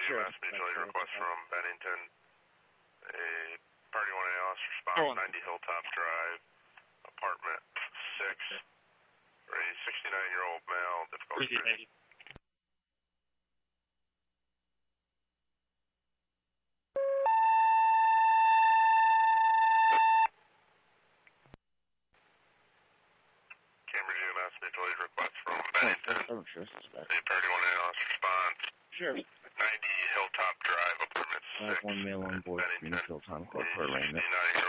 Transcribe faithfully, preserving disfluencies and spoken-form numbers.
Sure. Mass Mutual Aid request from Bennington. A party one A L S response, ninety Hilltop Drive, apartment six, for a sixty-nine-year-old male, difficult breathing. Cambridge Mass Mutual Aid request from Bennington. Oh, sure. A party one A L S response. Sure. ninety Hilltop Drive, apartment I have six. one male on board, Phoenix Hilltop, Court A for arraignment. sixty-nine-year-old